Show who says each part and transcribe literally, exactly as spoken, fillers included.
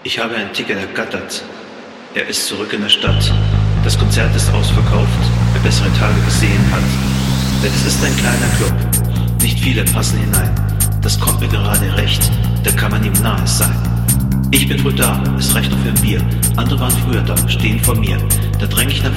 Speaker 1: Ich habe ein Ticket ergattert. Er ist zurück in der Stadt. Das Konzert ist ausverkauft, wer bessere Tage gesehen hat. Denn es ist ein kleiner Club. Nicht viele passen hinein. Das kommt mir gerade recht, da kann man ihm nahe sein. Ich bin wohl da, es reicht noch für ein Bier. Andere waren früher da, stehen vor mir. Da dräng ich nach